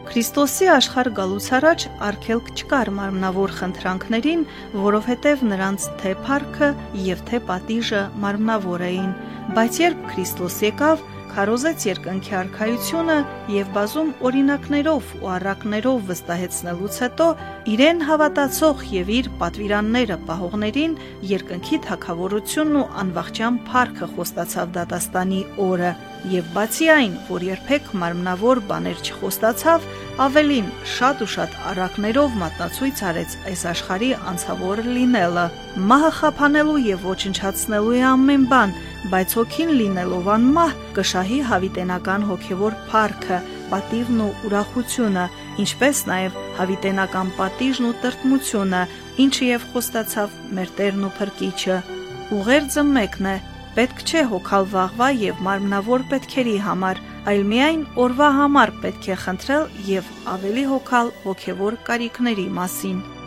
Քրիստոսի աշխարհ գալուց առաջ արգելք չկար մարմնավոր խնդրանքներին, որովհետև նրանց թե փառքը եւ թե պատիժը մարմնավոր էին, բայց երբ Քրիստոս եկավ, քարոզեց երկնքի արքայությունը եւ բազում օրինակներով ու առակներով վստահեցնելուց հետո իրեն հավատացող եւ իր պատվիրանները պահողներին երկնքի թագավորությունն ու անվախճան փառքը խոստացավ դատաստանի օրը եւ բացի այն, որ երբեք մարմնավոր բաներ չխոստացավ, ավելին շատ ու շատ առակներով մատնացույց արեց այս աշխարհի անցավոր լինելը, մահը խափանելու եւ ոչնչացնելու է ամեն բան, բայց հոգին լինելով անմահ կշահի հավիտենական հոգևոր փառքը, պատիվն ու ուրախությունը, ինչպես նաև հավիտենական պատիժն ու տրտմությունը, ինչը եւ խոստացավ մեր Տերն ու Փրկիչը։ Ուղերձը մեկն է, պետք չէ հոգալ վաղվա եւ մարմնավոր պետքերի համար, այլ միայն օրվա համար պետք է խնդրել եւ ավելի հոգալ հոգևոր կարիքների մասին։